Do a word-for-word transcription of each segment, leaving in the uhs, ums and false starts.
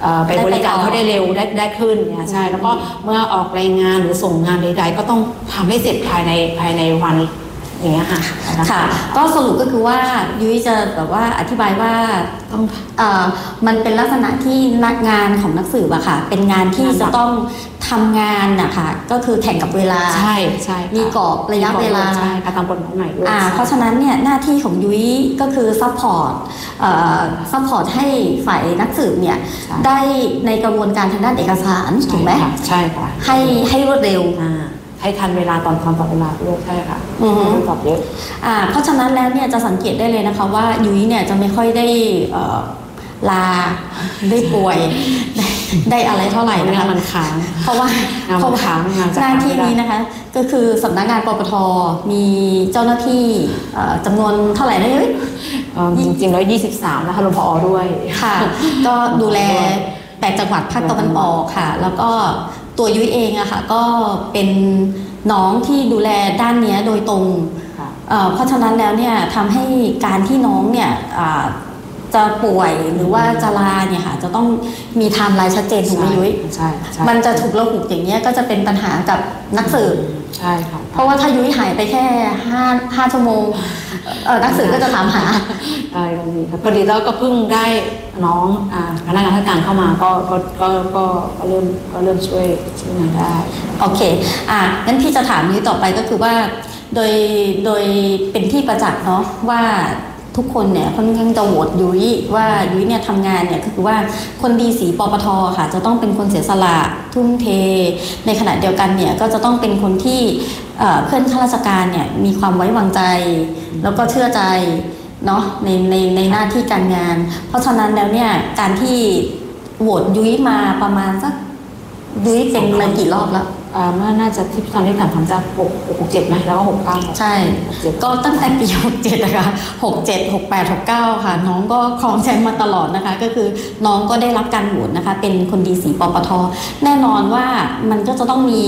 ไปบริการเขาได้เร็วได้ได้ขึ้นเนี่ยใช่แล้วก็เมื่อออกรายงานหรือส่งงานใดๆก็ต้องทำให้เสร็จภายในภายในวันอย่างเงี้ยค่ะค่ะก็สรุปก็คือว่ายุ้ยจะแบบว่าอธิบายว่าต้องเอ่อมันเป็นลักษณะที่นักงานของนักสืบอะค่ะเป็นงานที่จะต้องทำงานนะคะก็คือแข่งกับเวลาใช่ใช่มีกรอบระยะเวลาใช่ค่ะตามกฎหมายใหม่ด้วยเพราะฉะนั้นเนี่ยหน้าที่ของยุ้ยก็คือซัพพอร์ตซัพพอร์ตให้ฝ่ายนักสืบเนี่ยได้ในกระบวนการทางด้านเอกสารถูกไหมใช่ค่ะให้ให้รวดเร็วให้ทันเวลาตอนตอนต่อเวลาด้วยใช่ค่ะตอบเยอะอ่าเพราะฉะนั้นแล้วเนี่ยจะสังเกตได้เลยนะคะว่ายุ้ยเนี่ยจะไม่ค่อยได้ลาได้ป่วยได้อะไรเท่าไหร่นะคะมันค้างเพราะว่าเพราะค้างหน้าที่นี้นะคะก็คือสำนักงานปปทมีเจ้าหน้าที่จำนวนเท่าไหร่นะยุ้ยจริงๆแล้วยี่สิบสามนะคะรวมผอด้วยค่ะก็ดูแลแปดจังหวัดภาคตะวันออกค่ะแล้วก็ตัวยุ้ยเองอะค่ะก็เป็นน้องที่ดูแลด้านนี้โดยตรงเพราะฉะนั้นแล้วเนี่ยทำให้การที่น้องเนี่ยจะป่วยหรือว่าจะลาเนี่ยค่ะจะต้องมีไทม์ไลน์ชัดเจนถูกไหมยุ้ยใช่มันจะถูกระหุกอย่างเงี้ยก็จะเป็นปัญหากับนักสืบใช่ค่ะเพราะว่าถ้ายุ้ยหายไปแค่ห้าห้าชั่วโมงเออนักสืบก็จะถามหาใช่ตรงนี้พอดีแล้วก็เพิ่งได้น้องพนักงานราชการเข้ามาก็ก็ก็ก็เริ่มก็เริ่มช่วยช่วยงานได้โอเคอ่ะงั้นพี่จะถามยุ้ยต่อไปก็คือว่าโดยโดยเป็นที่ประจักษ์เนาะว่าทุกคนเนี่ยค่อนข้างจะโหวตยุ้ยว่ายุ้ยเนี่ยทำงานเนี่ยก็คือว่าคนดีสีปปทค่ะจะต้องเป็นคนเสียสละทุ่มเทในขณะเดียวกันเนี่ยก็จะต้องเป็นคนที่เพื่อนข้าราชการเนี่ยมีความไว้วางใจแล้วก็เชื่อใจเนาะในในในหน้าที่การงานเพราะฉะนั้นแล้วเนี่ยการที่โหวตยุ้ยมาประมาณสักยุ้ยเป็นมากี่รอบแล้วเมื่อน่าจะที่ตอนที่ถามถามจะหกหกเจ็ดไหมแล้วก็หกเก้าใช่ก็ตั้งแต่ปีหกเจ็ดนะคะหกเจ็ดหกแปดหกเก้าค่ะน้องก็ครองแชมป์มาตลอดนะคะก็คือน้องก็ได้รับการโหวตนะคะเป็นคนดีสีปปทแน่นอนว่ามันก็จะต้องมี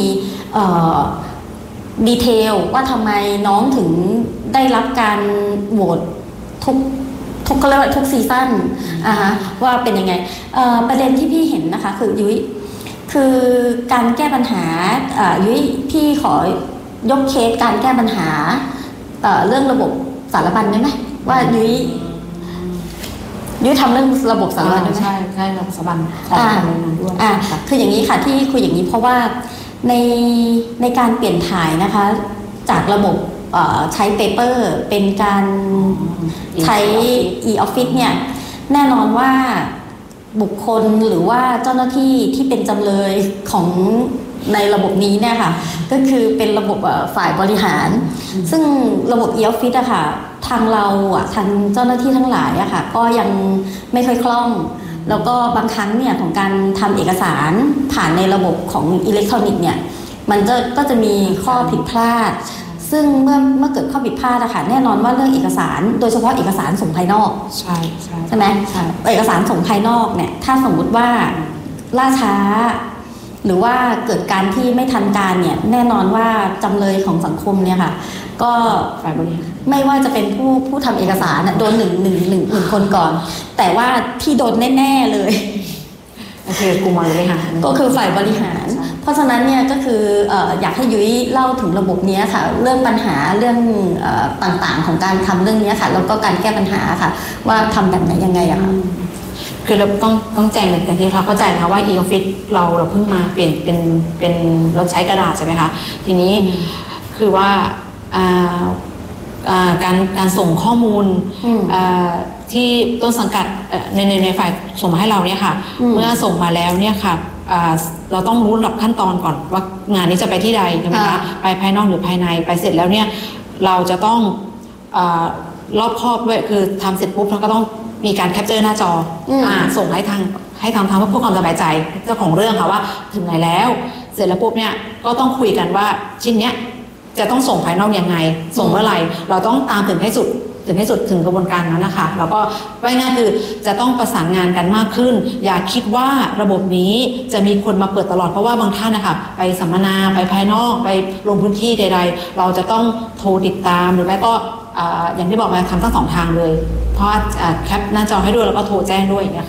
ดีเทลว่าทำไมน้องถึงได้รับการโหวตทุกทุกก็เรียกว่าทุกซีซั่นอ่าฮะว่าเป็นยังไงประเด็นที่พี่เห็นนะคะคือยุ้ยคือการแก้ปัญหายุ้ยพี่ขอยกเคสการแก้ปัญหา เ, เรื่องระบบสารบัญได้ไหมว่ายุ้ยยุ้ยทำเรื่องระบบสารบัญได้ไหมใช่ใช่ระบบสารบัญของทำงานด้วยอ่าคืออย่างนี้ค่ะที่คุยอย่างนี้เพราะว่าในในการเปลี่ยนถ่ายนะคะจากระบบใช้เปเปอร์เป็นการใช้ e-office เนี่ยแน่นอนว่าบุคคลหรือว่าเจ้าหน้าที่ที่เป็นจำเลยของในระบบนี้เนี่ยค่ะก็คือเป็นระบบฝ่ายบริหารซึ่งระบบ e-office อะค่ะทางเราอะทางเจ้าหน้าที่ทั้งหลายอะค่ะก็ยังไม่ค่อยคล่องแล้วก็บางครั้งเนี่ยของการทำเอกสารผ่านในระบบของอิเล็กทรอนิกส์เนี่ยมันจะก็จะมีข้อผิดพลาดซึ่งเมื่อเมื่อเกิดข้อผิดพลาดอะค่ะแน่นอนว่าเรื่องเอกสารโดยเฉพาะเอกสารส่งภายนอกใช่ใช่ใช่ไหมเอกสารส่งภายนอกเนี่ยถ้าสมมุติว่าล่าช้าหรือว่าเกิดการที่ไม่ทันการเนี่ยแน่นอนว่าจำเลยของสังคมเนี่ยค่ะก็ฝ่ายบริหารไม่ว่าจะเป็นผู้ผู้ทำเอกสารโดนหนึ่งหนึ่งหนึ่งหนึ่งคนก่อนแต่ว่าที่โดนแน่ๆเลยโอเคกูมาเลยค่ะก็คือฝ่ายบริหารเพราะฉะนั้นเนี่ยก็คืออยากให้ยุ้ยเล่าถึงระบบนี้ค่ะเรื่องปัญหาเรื่องต่างๆของการทำเรื่องนี้ค่ะแล้วก็การแก้ปัญหาค่ะว่าทำแบบไหนยังไงอะค่ะคือเราต้องต้องแจ้งเลยกันที่เราเข้าใจนะคะว่า e-office เราเราเพิ่งมาเปลี่ยนเป็นเป็นเราใช้กระดาษใช่ไหมคะทีนี้คือว่าการการส่งข้อมูลที่ต้นสังกัดในในในฝ่ายส่งมาให้เราเนี่ยค่ะเมื่อส่งมาแล้วเนี่ยค่ะเราต้องรู้ลำดับขั้นตอนก่อนว่างานนี้จะไปที่ใดใช่ไหมคะไปภายนอกหรือภายในไปเสร็จแล้วเนี่ยเราจะต้องรอบคอบด้วยคือทำเสร็จปุ๊บเราก็ต้องมีการแคปเจอร์หน้าจออ่าส่งให้ทางให้ทางทางเพื่อความสบายใจเจ้าของเรื่องค่ะว่าถึงไหนแล้วเสร็จแล้วปุ๊บเนี่ยก็ต้องคุยกันว่าชิ้นเนี้ยจะต้องส่งภายนอกยังไงส่งเมื่อไหร่เราต้องตามถึงให้สุดถึงให้สุดถึงกระบวนการนั้นนะคะแล้วก็ว่าง่ายคือจะต้องประสานงานกันมากขึ้นอย่าคิดว่าระบบนี้จะมีคนมาเปิดตลอดเพราะว่าบางท่านนะคะไปสัมมนาไปภายนอกไปลงพื้นที่ใดๆเราจะต้องโทรติดตามหรือไม่ก็อย่างที่บอกมาทำทั้งสองทางเลยเพราะแคปหน้าจอให้ด้วยแล้วก็โทรแจ้งด้วยอย่างเงี้ยค่ะ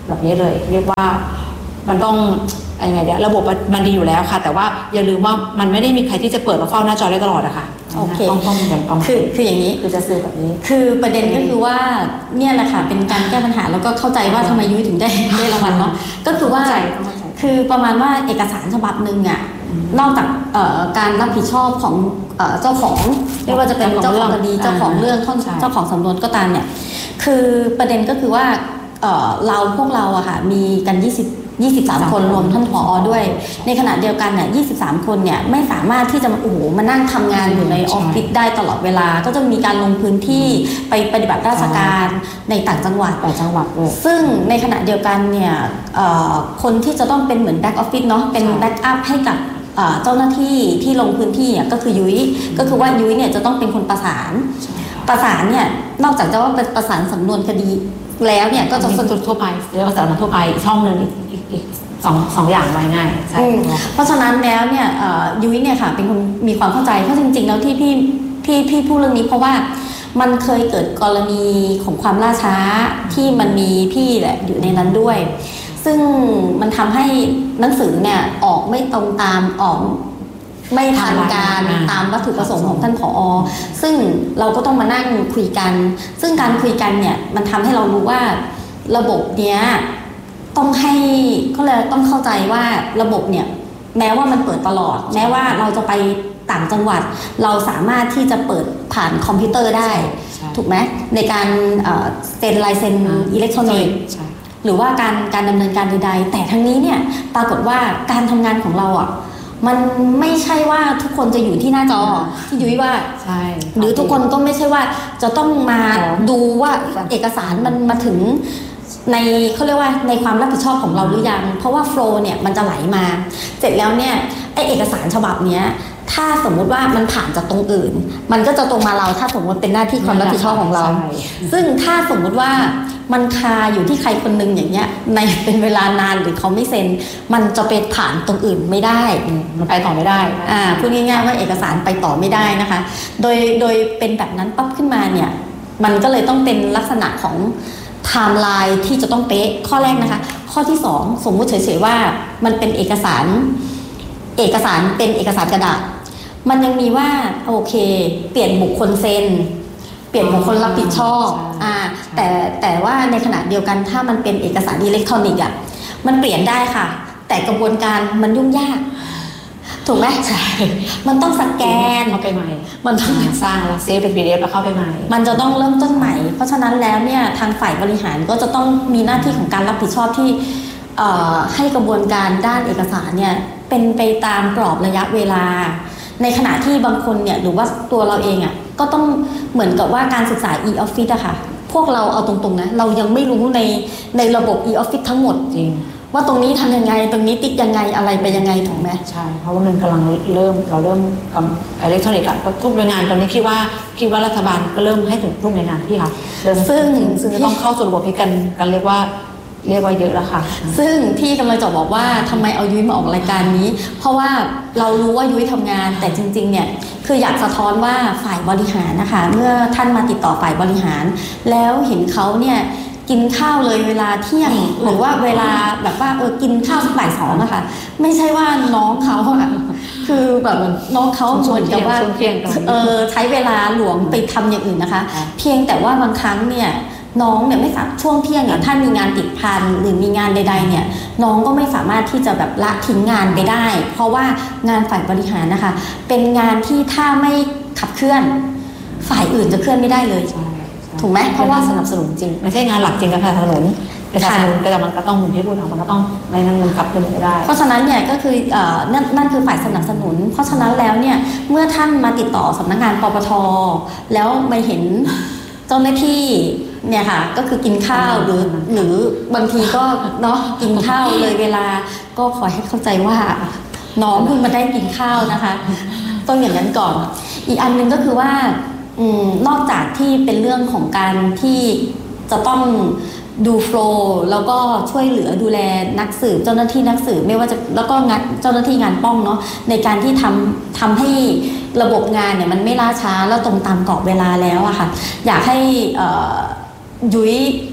แบบนี้เลยเรียกว่ามันต้องยังไงเดี๋ยวระบบมันดีอยู่แล้วค่ะแต่ว่าอย่าลืมว่ามันไม่ได้มีใครที่จะเปิดมาเฝ้าหน้าจอได้ตลอดอะค่ะโอเคต้องต้องอย่างต้องคือคืออย่างนี้คือจะซื้อแบบนี้คือประเด็นก็คือว่าเนี่ยแหละค่ะเป็นการแก้ปัญหาแล้วก็เข้าใจว่าทำไมยุ้ยถึงได้ได้รางวัลเนาะก็คือว่าคือประมาณว่าเอกสารฉบับหนึ่งอ่ะนอกจากการรับผิดชอบของเจ้าของไม่ว่าจะเป็นเจ้าของคดีเจ้าของเรื่องเจ้าของสำนวนก็ตามเนี่ยคือประเด็นก็คือว่าเราพวกเราอะค่ะมีกันยี่สิบ ยี่สิบสามคนรวมท่านผอ.ด้วยในขณะเดียวกันเนี่ยยี่สิบสามคนเนี่ยไม่สามารถที่จะมาโอ้โหมานั่งทำงานอยู่ในออฟฟิศได้ตลอดเวลาก็จะมีการลงพื้นที่ไปปฏิบัติราชการในต่างจังหวัดต่างจังหวัดด้วยซึ่งในขณะเดียวกันเนี่ยคนที่จะต้องเป็นเหมือนแบ็กออฟฟิศเนาะเป็นแบ็กอัพให้กับเจ้าหน้าที่ที่ลงพื้นที่เนี่ยก็คือยุ้ยก็คือว่ายุ้ยเนี่ยจะต้องเป็นคนประสานประสานเนี่ยนอกจากจะว่าเป็นประสานสำนวนคดีแล้วเนี่ยก็จะสรุปทั่วไปเรียกว่าสำนวนทั่วไปช่องหนึ่งอีกอีกสองสองอย่างไว้ง่ายใช่เพราะฉะนั้นแล้วเนี่ยยุ้ยเนี่ยค่ะเป็นคนมีความเข้าใจเพราะจริงๆแล้วที่พี่พี่พี่พูดเรื่องนี้เพราะว่ามันเคยเกิดกรณีของความล่าช้าที่มันมีพี่แหละอยู่ในนั้นด้วยซึ่งมันทำให้หนังสือเนี่ยออกไม่ตรงตามออกไม่ทันการตามวัตถุประสงค์ของท่านผอ.ซึ่งเราก็ต้องมานั่งคุยกันซึ่งการคุยกันเนี่ยมันทำให้เรารู้ว่าระบบเนี้ยต้องให้ก็เลยต้องเข้าใจว่าระบบเนี่ยแม้ว่ามันเปิดตลอดแม้ว่าเราจะไปต่างจังหวัดเราสามารถที่จะเปิดผ่านคอมพิวเตอร์ได้ถูกไหมในการเซ็นลายเซ็นอิเล็กทรอนิกส์หรือว่าการการดำเนินการใดๆแต่ทั้งนี้เนี่ยปรากฏว่าการทำงานของเราอ่ะมันไม่ใช่ว่าทุกคนจะอยู่ที่หน้าจอที่ยุ้ยว่าใช่หรือทุกคนก็ไม่ใช่ว่าจะต้องมาดูว่าเอกสารมันมาถึงในเขาเรียกว่าในความรับผิดชอบของเราหรือยังเพราะว่าโฟล์เนี่ยมันจะไหลมาเสร็จแล้วเนี่ยไอเอกสารฉบับเนี้ยถ้าสมมุติว่ามันผ่านจากตรงอื่นมันก็จะตรงมาเราถ้าสมมติเป็นหน้าที่ความรับผิดชอบของเราซึ่งถ้าสมมุติว่ามันคาอยู่ที่ใครคนนึงอย่างเงี้ยในเป็นเวลานานหรือเขาไม่เซ็นมันจะไปผ่านตรงอื่นไม่ได้มันไปต่อไม่ได้อ่าพูดง่ายๆว่าเอกสารไปต่อไม่ได้นะคะโดยโดยเป็นแบบนั้นปั๊บขึ้นมาเนี่ยมันก็เลยต้องเป็นลักษณะของไทม์ไลน์ที่จะต้องเป๊ะข้อแรกนะคะข้อที่สองสมมุติเฉยๆว่ามันเป็นเอกสารเอกสารเป็นเอกสารกระดาษมันยังมีว่าโอเคเปลี่ยนบุคคลเซ็นเปลี่ยนบุคคลรับผิดชอบอ่าแต่แต่ว่าในขณะเดียวกันถ้ามันเป็นเอกสารอิเล็กทรอนิกส์อ่ะมันเปลี่ยนได้ค่ะแต่กระบวนการมันยุ่งยากถูกไหมใช่มันต้องสแกนเข้าไปใหม่มันต้องสร้างแล้วเซฟเป็น พี ดี เอฟ แล้วเข้าไปใหม่มันจะต้องเริ่มต้นใหม่เพราะฉะนั้นแล้วเนี่ยทางฝ่ายบริหารก็จะต้องมีหน้าที่ของการรับผิดชอบที่ให้กระบวนการด้านเอกสารเนี่ยเป็นไปตามกรอบระยะเวลาในขณะที่บางคนเนี่ยหรือว่าตัวเราเองอ่ะก็ต้องเหมือนกับว่าการศึกษา e-office อะค่ะพวกเราเอาตรงๆนะเรายังไม่รู้ในในระบบ e-office ทั้งหมดจริงว่าตรงนี้ทำยังไงตรงนี้ติ๊กยังไงอะไรไปยังไงถูกไหมใช่เพราะว่ามันกำลังเริ่มเราเริ่มกับอิเล็กทรอนิกส์อะทุกหน่วยงานตอนนี้คิดว่าคิดว่ารัฐบาลก็เริ่มให้ถึงทุกหน่วยงานพี่ค่ะซึ่งซึ่งจะต้องเข้าสู่ระบบนี้กันกันเรียกว่าเรียกว่าเยอะแล้วค่ะซึ่งที่กำลังจะบอกว่าทำไมเอายุ้ยมาออกรายการนี้เพราะว่าเรารู้ว่ายุ้ยทำงานแต่จริงๆเนี่ยคืออยากสะท้อนว่าฝ่ายบริหารนะคะเมื่อท่านมาติดต่อฝ่ายบริหารแล้วเห็นเขาเนี่ยกินข้าวเลยเวลาเที่ยงหรือว่าเวลาแบบว่าเออกินข้าวสักบ่ายสองนะคะไม่ใช่ว่าน้องเขาอะคือแบบน้องเขาเหมือนกับว่าเออใช้เวลาหลวงไปทำอย่างอื่นนะคะเพียงแต่ว่าบางครั้งเนี่ยน้องเนี่ยไม่สามารถช่วงเที่ยงเนี่ยถ้ามีงานติดพันหรือมีงานใดๆเนี่ยน้องก็ไม่สามารถที่จะแบบละทิ้งงานไปได้เพราะว่างานฝ่ายบริหารนะคะเป็นงานที่ถ้าไม่ขับเคลื่อนฝ่ายอื่นจะเคลื่อนไม่ได้เลยถูกไหมเพราะว่าสนับสนุนจริงไม่ใช่งานหลักจริงกับสนับสนุนแต่สนับสนุนแต่มันก็ต้องมุนที่พูดของมันก็ต้องไม่นั้นมันขับเคลื่อนไม่ได้เพราะฉะนั้นเนี่ยก็คือเอ่อนั่นนั่นคือฝ่ายสนับสนุนเพราะฉะนั้นแล้วเนี่ยเมื่อท่านมาติดต่อสำนักงานปปท.แล้วไม่เห็นเจ้าหน้าที่เนี่ยค่ะก็คือกินข้าวหรือหรือบางทีก็เนาะกินข้าวเลยเวลาก็ขอให้เข้าใจว่าน้องเพิ่งมาได้กินข้าวนะคะต้องอย่างนั้นก่อนอีกอันนึงก็คือว่าอืมนอกจากที่เป็นเรื่องของการที่จะต้องดูโฟลว์แล้วก็ช่วยเหลือดูแลนักสืบเจ้าหน้าที่นักสืบไม่ว่าจะแล้วก็งานเจ้าหน้าที่งานป้องเนาะในการที่ทำทำให้ระบบงานเนี่ยมันไม่ล่าช้าแล้วตรงตามกรอบเวลาแล้วอะค่ะอยากให้ยุ้ย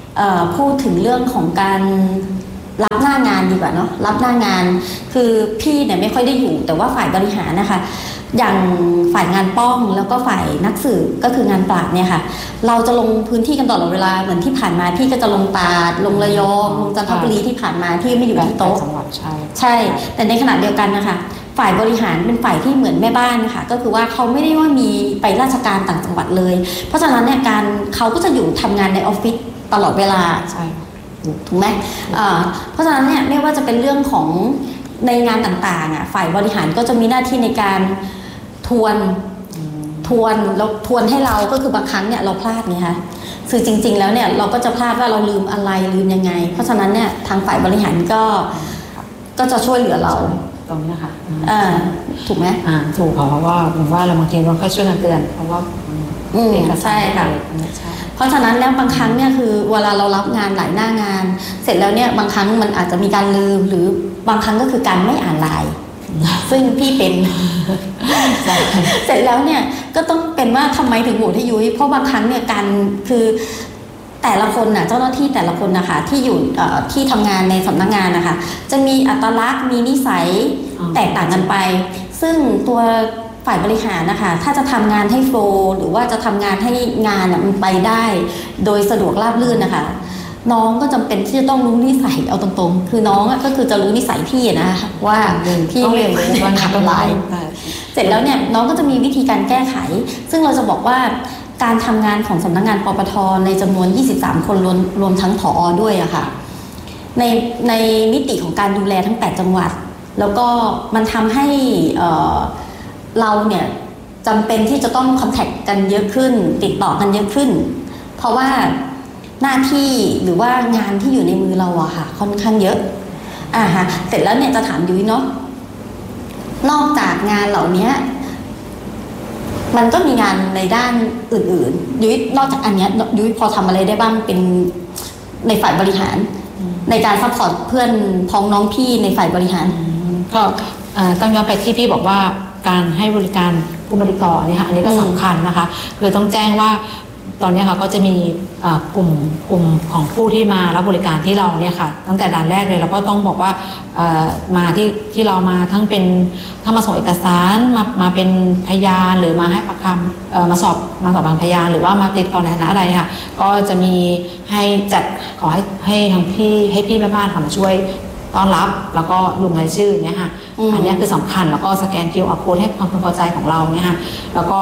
เอ่อพูดถึงเรื่องของการรับหน้างานดีกว่าเนาะรับหน้างานคือพี่เนี่ยไม่ค่อยได้อยู่แต่ว่าฝ่ายบริหารนะคะอย่างฝ่ายงานป้องแล้วก็ฝ่ายนักสืบก็คืองานปราบเนี่ยค่ะเราจะลงพื้นที่กันตลอดเวลาเหมือนที่ผ่านมาพี่ก็จะลงตราดลงระยองลงจันทบุรีที่ผ่านมาที่ไม่อยู่ที่โต๊ะจังหวัดใช่ใช่แต่ในขณะเดียวกันนะคะฝ่ายบริหารเป็นฝ่ายที่เหมือนแม่บ้านนะคะก็คือว่าเขาไม่ได้ว่ามีไปราชการต่างจังหวัดเลยเพราะฉะนั้นเนี่ยการเขาก็จะอยู่ทำงานในออฟฟิศตลอดเวลาใช่ถูกไหมเพราะฉะนั้นเนี่ยไม่ว่าจะเป็นเรื่องของในงานต่างๆอ่ะฝ่ายบริหารก็จะมีหน้าที่ในการทวนทวนแล้วทวนให้เราก็คือบางครั้งเนี่ยเราพลาดไงคะคือจริงๆแล้วเนี่ยเราก็จะพลาดว่าเราลืมอะไรลืมยังไงเพราะฉะนั้นเนี่ยทางฝ่ายบริหารก็ก็จะช่วยเหลือเราตรงนี้นะคะอ่าถูกไหมอ่าถูกค่ะเพราะว่าผมว่าเราบางทีเราก็ช่วยกันเตือนเพราะว่าอืมใช่ค่ะเพราะฉะนั้นแล้วบางครั้งเนี่ยคือเวลาเรารับงานหลายหน้างานเสร็จแล้วเนี่ยบางครั้งมันอาจจะมีการลืมหรือบางครั้งก็คือการไม่อ่านไลน์ซึ่งพี่เป็นเสร็จแล้วเนี่ยก็ต้องเป็นว่าทำไมถึงโหวตให้ยุ้ยเพราะบางครั้งเนี่ยการคือแต่ละคนน่ะเจ้าหน้าที่แต่ละคนนะคะที่อยู่ที่ทำงานในสำนักงานนะคะจะมีอัตลักษณ์มีนิสัยแตกต่างกันไปซึ่งตัวฝ่ายบริหารนะคะถ้าจะทำงานให้โฟลว์หรือว่าจะทำงานให้งานมันไปได้โดยสะดวกราบรื่นนะคะน้องก็จำเป็นที่จะต้องรู้นิสัยเอาตรงๆคือน้องก็คือจะรู้นิสัยพี่นะว่าพี่เรียนรู้ว่าทำอะไรเสร็จแล้วเนี่ยน้องก็จะมีวิธีการแก้ไขซึ่งเราจะบอกว่าการทำงานของสำนักงานปปทในจำนวนยี่สิบสามคนรวมรวมทั้งผอด้วยอะค่ะในในมิติของการดูแลทั้งแปดจังหวัดแล้วก็มันทำให้เอ่อเราเนี่ยจำเป็นที่จะต้องคอนแทคกันเยอะขึ้นติดต่อกันเยอะขึ้นเพราะว่าหน้าที่หรือว่างานที่อยู่ในมือเราอะค่ะค่อนข้างเยอะอ่าฮะเสร็จแล้วเนี่ยจะถามยุ้ยเนาะนอกจากงานเหล่านี้มันก็มีงานในด้านอื่นๆยุ้ยนอกจากอันเนี้ยยุ้ยพอทำอะไรได้บ้างเป็นในฝ่ายบริหารในการซัพพอร์ตเพื่อนพ้องน้องพี่ในฝ่ายบริหารก็ต้องย้อนไปที่พี่บอกว่าการให้บริการผู้บริโภคเนี่ยค่ะอันนี้ก็สำคัญนะคะคือต้องแจ้งว่าตอนนี้ค่ะก็จะมีกลุ่มกลุ่มของผู้ที่มารับบริการที่เราเนี่ยค่ะตั้งแต่ด่านแรกเลยเราก็ต้องบอกว่ามาที่ที่เรามาทั้งเป็นถ้ามาส่งเอกสารมามาเป็นพยานหรือมาให้ปากคำมาสอบมาสอบบางพยานหรือว่ามาติดต่อในฐานะอะไรค่ะก็จะมีให้จัดขอให้ให้ทางพี่ให้พี่แม่บ้านค่ะมาช่วยต้อนรับแล้วก็ลงรายชื่อเนี่ยค่ะอันนี้คือสำคัญแล้วก็สแกน คิว อาร์ Code ให้ความพึงพอใจของเราเนี่ยค่ะแล้วก็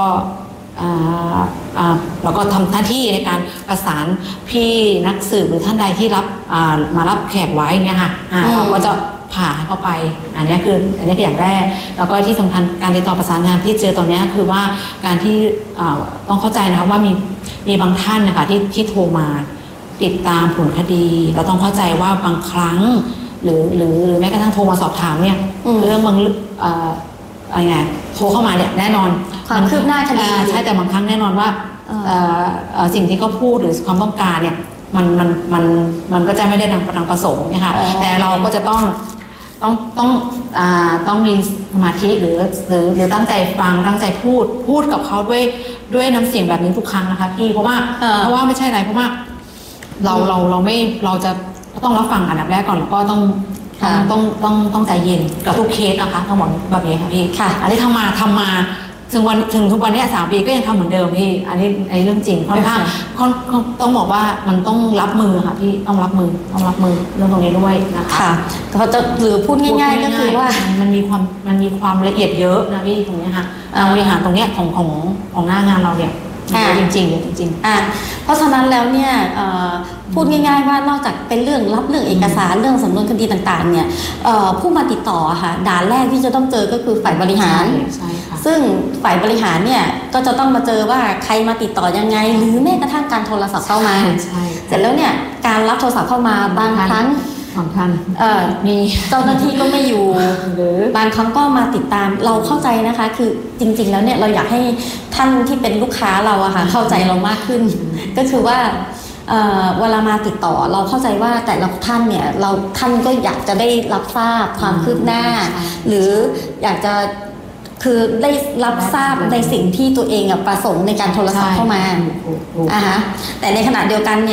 แล้วก็ทำหน้าที่ในการประสานพี่นักสืบหรือท่านใดที่รับมารับแขกไว้เนี่ยค่ะเราก็จะผ่าเข้าไปอันนี้คืออันนี้คืออย่างแรกแล้วก็ที่สำคัญการติดต่อประสานงานที่เจอตอนนี้คือว่าการที่ต้องเข้าใจนะคะว่ามีมีบางท่านนะคะที่ที่โทรมาติดตามผลคดีเราต้องเข้าใจว่าบางครั้งหรือหรือหรือแม้กระทั่งโทรมาสอบถามเนี่ยเรื่องบางอะไรไงโทรเข้ามาเนี่ยแน่นอนความคืบหน้าคดีใช่แต่บางครั้งแน่นอนว่าสิ่งที่เขาพูดหรือความต้องการเนี่ยมันมันมันมันก็จะไม่ได้ดังประสงค์นะคะแต่เราก็จะต้องต้องต้องต้องมีสมาธิหรือหรือหรือตั้งใจฟังตั้งใจพูดพูดกับเขาด้วยด้วยน้ำเสียงแบบนี้ทุกครั้งนะคะพี่เพราะว่าเพราะว่าไม่ใช่อะไรเพราะว่าเราเราเราไม่เราจะต้องรับฟังอันดับแรกก่อนแล้วก็ต้องต้องต้องต้องใจเย็นกับทุกเคสนะคะต้องบอกแบบนี้ค่ะพี่ค่ะอันนี้ทำมาทำมาถึงวันถึงทุกวันนี้สามปีก็ยังทำเหมือนเดิมพี่อันนี้ในเรื่องจริงค่อนข้างต้องบอกว่ามันต้องรับมือค่ะพี่ต้องรับมือต้องรับมือเรื่องตรงนี้ด้วยนะคะค่ะเขาจะหรือพูดง่ายๆก็คือว่ามันมีความมันมีความละเอียดเยอะนะพี่ตรงนี้ค่ะการบริหารตรงนี้ของของของหน้างานเราเนี่ยจริงจริงจริงอ่าเพราะฉะนั้นแล้วเนี่ยพูดง่ายๆว่านอกจากเป็นเรื่องรับเรื่องเอกสารเรื่องสำนวนคดีต่างๆเนี่ยผู้มาติดต่อค่ะด่านแรกที่จะต้องเจอก็คือฝ่ายบริหารซึ่งฝ่ายบริหารเนี่ยก็จะต้องมาเจอว่าใครมาติดต่อยังไงหรือแม้กระทั่งการโทรศัพท์เข้ามาเสร็จแล้วเนี่ยการรับโทรศัพท์เข้ามาบางครั้งของท่านมีเจ้าหน้าที่ก็ไม่อยู่หรือบางครั้งก็มาติดตามเราเข้าใจนะคะคือจริงๆแล้วเนี่ยเราอยากให้ท่านที่เป็นลูกค้าเราอะค่ะเข้าใจเรามากขึ้นก็คือว่าเวลามาติดต่อเราเข้าใจว่าแต่ละท่านเนี่ยเราท่านก็อยากจะได้รับทราบความคืบหน้าหรืออยากจะคือได้รับทราบในสิ่งที่ตัวเองประสงค์ในการโทรศัพท์เข้ามาอ่าฮะแต่ในขณะเดียวกันเนี่ย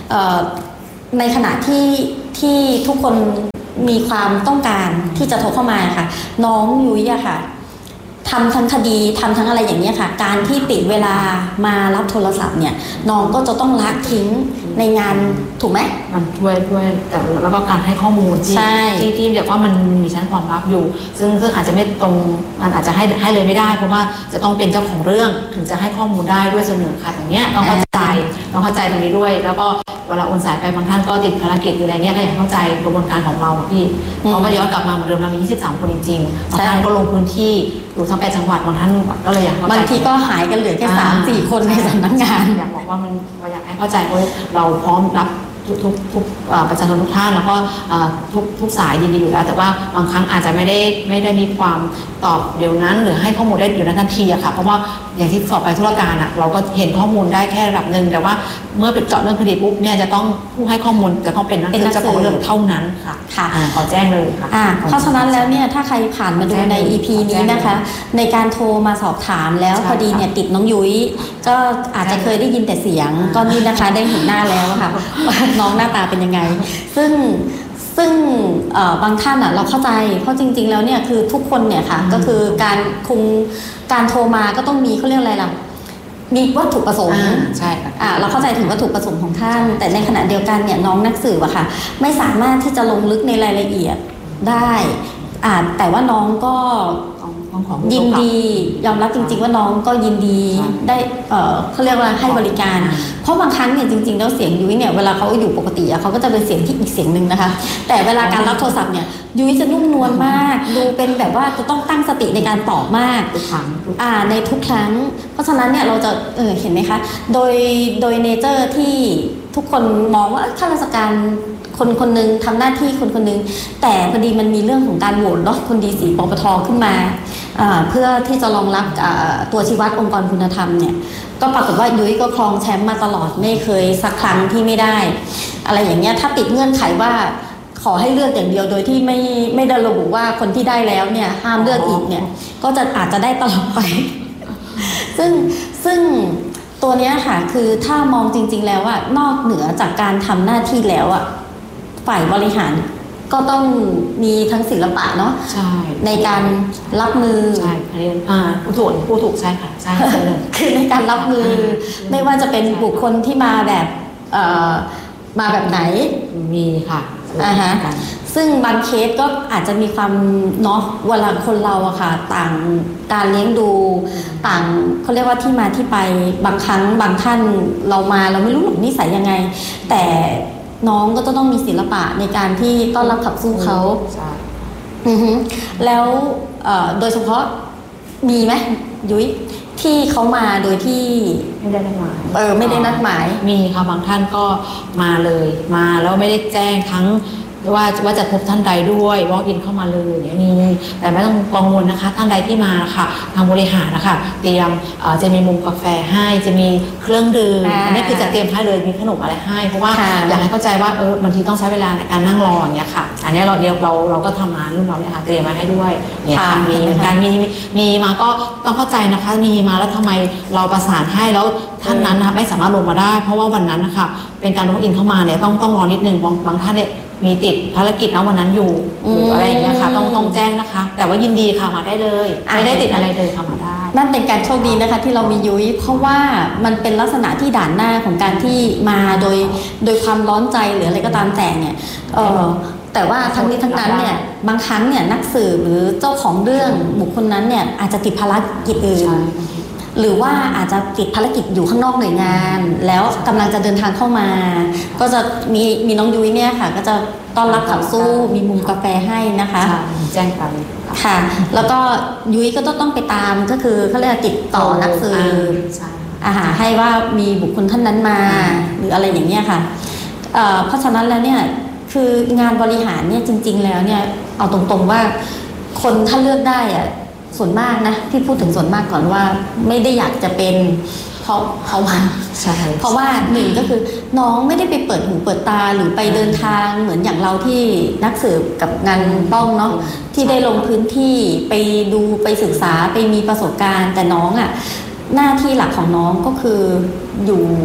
ในขณะที่ที่ทุกคนมีความต้องการที่จะโทรเข้ามาค่ะน้องยุ้ยอะค่ะทำทั้งคดีทำทั้งอะไรอย่างนี้ค่ะการที่ติดเวลามารับโทรศัพท์เนี่ยน้องก็จะต้องละทิ้งในงานถูกไหมมันด้วยด้วยแต่แล้วก็การให้ข้อมูลที่ที่ที่แบบว่ามันมีชั้นความลับอยู่ซึ่งซึ่งอาจจะไม่ตรงมันอาจจะให้ให้เลยไม่ได้เพราะว่าจะต้องเป็นเจ้าของเรื่องถึงจะให้ข้อมูลได้ด้วยเสนอค่ะอย่างเงี้ยต้องเข้าใจต้องเข้าใจตรงนี้ด้วยแล้วก็เวลาโอนสายไปบางท่านก็ติดภารกิจอะไรเงี้ยก็อยากเข้าใจกระบวนการของเราพี่เพราะว่าย้อนกลับมาเหมือนเดิมเรามียี่สิบสามคนจริงๆบางท่านก็ลงพื้นที่อยู่ทั้งแปดจังหวัดบางท่านก็เลยอยากเข้าใจบางทีก็หายกันเหลือแค่สามสี่คนในสำนักงานอยากบอกว่ามันอยากให้เข้าใจว่าเราพร้อมรับทุกทุกทุกประชาชนทุกท่านแล้วก็ทุกทุกสายดีๆอยู่แล้วแต่ว่าบางครั้งอาจจะไม่ได้ไม่ได้มีความตอบเดี๋ยวนั้นหรือให้ข้อมูลได้อยู่ในทันทีอะค่ะเพราะว่าอย่างที่สอบไปธุรการอะเราก็เห็นข้อมูลได้แค่ระดับหนึ่งแต่ว่าเมื่อเป็นเจาะเรื่องคดีปุ๊บเนี่ยจะต้องผู้ให้ข้อมูลจะต้องเป็นนักสืบเจ้าของเรื่องเท่านั้นค่ะค่ะขอแจ้งเลยค่ะเพราะฉะนั้นแล้วเนี่ยถ้าใครผ่านมาดูใน อี พี นี้นะคะในการโทรมาสอบถามแล้วพอดีเนี่ยติดน้องยุ้ยก็อาจจะเคยได้ยินแต่เสียงก็นี่นะคะได้เห็นหน้าแล้วค่ะน้องหน้าตาเป็นยังไงซึ่งซึ่งบางท่านอ่ะเราเข้าใจเพราะจริงๆแล้วเนี่ยคือทุกคนเนี่ยค่ะก็คือการคุมการโทรมาก็ต้องมีเขาเรียกอะไรล่ะมีวัตถุประสงค์ใช่ค่ะเราเข้าใจถึงวัตถุประสงค์ของท่านแต่ในขณะเดียวกันเนี่ยน้องนักสืบอะค่ะไม่สามารถที่จะลงลึกในรายละเอียดได้แต่ว่าน้องก็ยินดียอมรับจริงๆว่าน้องก็ยินดีได้เอ่อเขาเรียกว่าให้บริการเพราะบางครั้งเนี่ยจริงๆแล้วเสียงยุ้ยเนี่ยเวลาเขาอยู่ปกติเขาก็จะเป็นเสียงที่อีกเสียงหนึ่งนะคะแต่เวลาการรับโทรศัพท์เนี่ยยุ้ยจะนุ่มนวลมากดูเป็นแบบว่าจะต้องตั้งสติในการตอบมากทุกครั้งอ่าในทุกครั้งเพราะฉะนั้นเนี่ยเราจะเออเห็นไหมคะโดยโดยเนเจอร์ที่ทุกคนมองว่าข้าราชการคนคนหนึ่งทำหน้าที่คนคนหนึ่งแต่พอดีมันมีเรื่องของการโหวตเนาะคนดีสีปปทขึ้นมาเพื่อที่จะรองรับตัวชี้วัดองค์กรคุณธรรมเนี่ยก็ปรากฏว่ายุ้ยก็ครองแชมป์มาตลอดไม่เคยสักครั้งที่ไม่ได้อะไรอย่างเงี้ยถ้าติดเงื่อนไขว่าขอให้เลือกอย่างเดียวโดยที่ไม่ไม่ได้ระบุว่าคนที่ได้แล้วเนี่ยห้ามเลือกอีกเนี่ยก็จะอาจจะได้ตลอดไปซึ่งซึ่งตัวเนี้ยค่ะคือถ้ามองจริงๆแล้วอะนอกเหนือจากการทำหน้าที่แล้วอะฝ่ายบริหารก็ต้องมีทั้งศิลปะเนาะใช่ในการรับมือใช่อันนี้อ่าผู้ถูกผู้ถูกใช่ค่ะใช่เลยคือในการรับมือไม่ว่าจะเป็นบุคคลที่มาแบบเอ่อมาแบบไหนมีค่ะอ่าฮะซึ่งบางเคสก็อาจจะมีความเนาะเวลาคนเราอะค่ะต่างการเลี้ยงดูต่างเขาเรียกว่าที่มาที่ไปบางครั้งบางท่านเรามาเราไม่รู้หนุ่มนิสัยยังไงแต่น้องก็จะต้องมีศิลปะในการที่ต้อนรับขับสู้เขาอือฮึแล้วโดยเฉพาะมีไหมยุ้ยที่เขามาโดยที่ไม่ได้นัดหมายเออไม่ได้นัดหมายมีค่ะบางท่านก็มาเลยมาแล้วไม่ได้แจ้งทั้งว่าว่าจะพบท่านใดด้วยวอล์กอินเข้ามาเลยเนี่ยมีแต่ไม่ต้องกังวลนะคะท่านใดที่มาค่ะทางบริหารนะคะเตรียมจะมีมุมกาแฟให้จะมีเครื่องดื่มอันนี้คือจะเตรียมให้เลยมีขนมอะไรให้เพราะว่าอยากให้เข้าใจว่าเออบางทีต้องใช้เวลาในการนั่งรออย่างเงี้ยค่ะอันนี้เราเดียวเราเราก็ทำงานรุ่นเราเนี่ยค่ะเตรียมมาให้ด้วยเนี่ยค่ะมีการมีมีมาก็ต้องเข้าใจนะคะมีมาแล้วทำไมเราประสานให้แล้วท่านนั้นนะคะไม่สามารถลงมาได้เพราะว่าวันนั้นนะคะเป็นการล็อกอินเข้ามาเนี่ยต้องต้องรอนิดนึงบางบางท่านเนี่ยมีติดภารกิจนะวันนั้นอยู่หรืออะไรอย่างเงี้ยค่ะต้องต้องแจ้งนะคะแต่ว่ายินดีค่ะมาได้เลยไม่ได้ติดอะไรเลยค่ะมาได้นั่นเป็นการโชคดีนะคะที่เรามียุ้ยเพราะว่ามันเป็นลักษณะที่ด่านหน้าของการที่มาโดยโดยความร้อนใจหรืออะไรก็ตามแต่เนี่ยเออแต่ว่าทั้งนี้ทั้งนั้นเนี่ยบางครั้งเนี่ยนักสืบหรือเจ้าของเรื่องบุคคลนั้นเนี่ยอาจจะติดภารกิจอื่นหรือว่าอาจจะติดภารกิจอยู่ข้างนอกหน่วยงานแล้วกำลังจะเดินทางเข้ามาก็จะมีมีน้องยุ้ยเนี่ยค่ะก็จะต้อนรับขับสู้มีมุมกาแฟให้นะคะแจ้งไปค่ะแล้วก็ยุ้ยก็ต้องไปตามก็คือเขาเรียกติดต่อนักสืบอาหารให้ว่ามีบุคคลท่านนั้นมาหรืออะไรอย่างเงี้ยค่ะเพราะฉะนั้นแล้วเนี่ยคืองานบริหารเนี่ยจริงๆแล้วเนี่ยเอาตรงๆว่าคนถ้าเลือกได้อะส่วนมากนะที่พูดถึงส่วนมากก่อนว่าไม่ได้อยากจะเป็นเพราะเขาว่าใช่เพราะว่าหนึ่งก็คือน้องไม่ได้ไปเปิดหูเปิดตาหรือไปเดินทางเหมือนอย่างเราที่นักสืบกับงานป้องเนาะที่ได้ลงพื้นที่ไปดูไปศึกษาไปมีประสบการณ์แต่น้องอ่ะหน้าที่หลักของน้องก็คืออยู่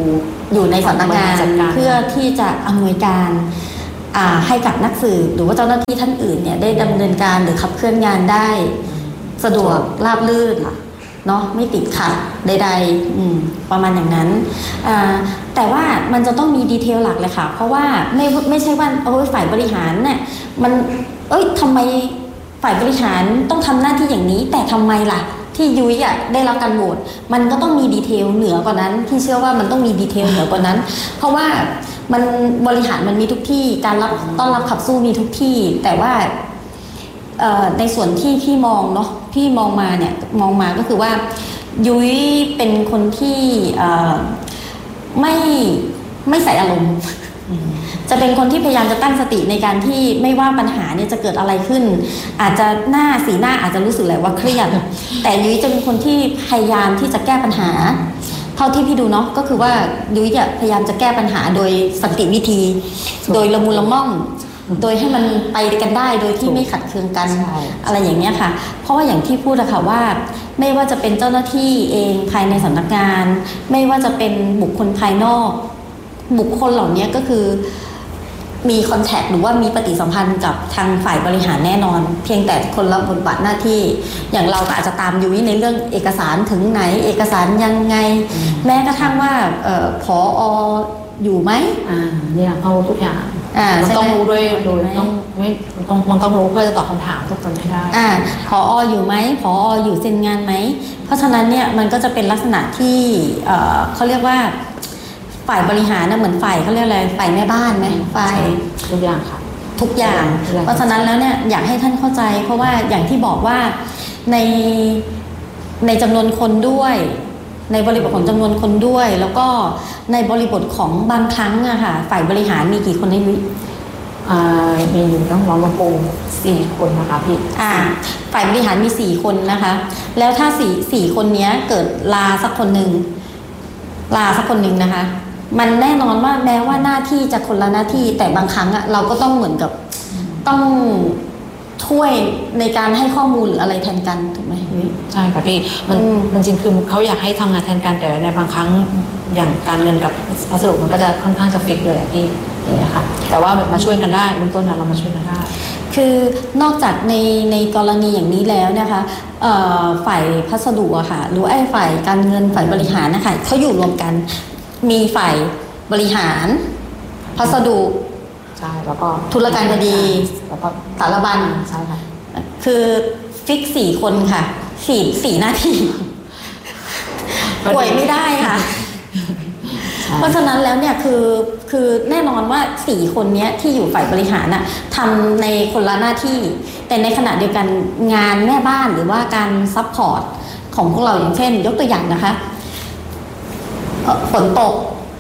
อยู่ในสำนักงานเพื่อที่จะอำนวยการให้กับนักสืบหรือว่าเจ้าหน้าที่ท่านอื่นเนี่ยได้ดำเนินการหรือขับเคลื่อนงานได้สะดวกราบรื่นเนาะไม่ติดขัดใดๆประมาณอย่างนั้นแต่ว่ามันจะต้องมีดีเทลหลักเลยค่ะเพราะว่าไม่ไม่ใช่ว่าโอ้ยฝ่ายบริหารเนี่ยมันเอ้ยทำไมฝ่ายบริหารต้องทำหน้าที่อย่างนี้แต่ทำไมล่ะที่ยุ้ยอ่ะได้รับการโหวตมันก็ต้องมีดีเทลเหนือกว่านั้นที่เชื่อว่ามันต้องมีดีเทลเหนือกว่านั้นเพราะว่ามันบริหารมันมีทุกที่การรับต้อนรับขับสู้มีทุกที่แต่ว่าในส่วนที่พี่มองเนาะพี่มองมาเนี่ยมองมาก็คือว่ายุ้ยเป็นคนที่ไม่ไม่ใส่อารมณ์จะเป็นคนที่พยายามจะตั้งสติในการที่ไม่ว่าปัญหาเนี่ยจะเกิดอะไรขึ้นอาจจะหน้าสีหน้าอาจจะรู้สึกแหละว่าเครียดแต่ยุ้ยจะเป็นคนที่พยายามที่จะแก้ปัญหาเท่าที่พี่ดูเนาะก็คือว่ายุ้ยจะพยายามจะแก้ปัญหาโดยสันติวิธีโดยละมุนละม่อมโดยให้มันไปกันได้โดยที่ไม่ขัดเคืองกันอะไรอย่างเงี้ยค่ะเพราะว่าอย่างที่พูดอะค่ะว่าไม่ว่าจะเป็นเจ้าหน้าที่เองภายในสำนักงานไม่ว่าจะเป็นบุคคลภายนอกบุคคลเหล่านี้ก็คือมีคอนแทคหรือว่ามีปฏิสัมพันธ์กับทางฝ่ายบริหารแน่นอนเพียงแต่คนละบทบาทหน้าที่อย่างเราก็อาจจะตามยุ้ยในเรื่องเอกสารถึงไหนเอกสารยังไงแม้กระทั่งว่าผอ.อยู่ไหมอ่าเนี่ยเขาทุกอย่างมันต้องรู้ด้วยโดยต้องไม่ต้องมันต้องรู้เพื่อจะตอบคำถามทุกคนให้ได้อ่าผอ.อยู่ไหมผอ.อยู่เซ็นงานไหมเพราะฉะนั้นเนี่ยมันก็จะเป็นลักษณะที่เขาเรียกว่าฝ่ายบริหารนะเหมือนฝ่ายเขาเรียกอะไรฝ่ายแม่บ้านไหมฝ่ายทุกอย่างค่ะทุกอย่างเพราะฉะนั้นแล้วเนี่ยอยากให้ท่านเข้าใจเพราะว่าอย่างที่บอกว่าในในจำนวนคนด้วยในบริบทของจำนวนคนด้วยแล้วก็ในบริบทของบางครั้งอะค่ะฝ่ายบริหารมีกี่คนในวิมีอยู่ต้องร้องมาปูสี่คนนะคะพี่อ่าฝ่ายบริหารมีสี่คนนะคะแล้วถ้าสี่สี่คนนี้เกิดลาสักคนหนึ่งลาสักคนหนึ่งนะคะมันแน่นอนว่าแม้ว่าหน้าที่จะคนละหน้าที่แต่บางครั้งอะเราก็ต้องเหมือนกับต้องช่วยในการให้ข้อมูลหรืออะไรแทนกันถูกไหมใช่ค่ะพี่มันมันจริงคือเขาอยากให้ทำงานแทนกันแต่ในบางครั้งอย่างการเงินกับพัสดุมันก็จะค่อนข้างจะฟิกเลยพี่อย่างเงี้ยค่ะแต่ว่ามาช่วยกันได้เบื้องต้นเรามาช่วยกันได้คือนอกจากในในกรณีอย่างนี้แล้วนะคะฝ่ายพัสดุอะค่ะหรือไอ้ฝ่ายการเงินฝ่ายบริหารนะคะเขาอยู่รวมกันมีฝ่ายบริหารพัสดุใช่แล้วก็ธุรการคดีแล้วก็สารบัญใช่ค่ะคือฟิกสี่คนค่ะสี่สี่หน้าที่ป่วยไม่ได้ค่ะเพราะฉะนั้นแล้วเนี่ยคือคือแน่นอนว่าสี่คนนี้ที่อยู่ฝ่ายบริหารน่ะทำในคนละหน้าที่แต่ในขณะเดียวกันงานแม่บ้านหรือว่าการซัพพอร์ตของพวกเราอย่างเช่นยกตัวอย่างนะคะฝนตก